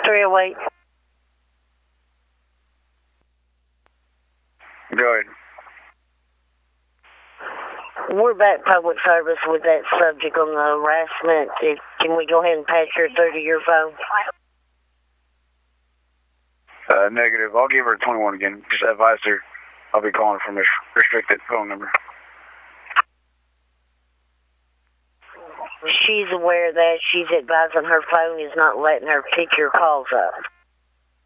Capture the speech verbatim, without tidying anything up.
three oh eight. Go ahead. We're back public service with that subject on the harassment. If, can we go ahead and pass her through to your phone? Uh, negative. I'll give her twenty-one again. Just advise her I'll be calling from a restricted phone number. She's aware that she's advising her phone is not letting her pick your calls up.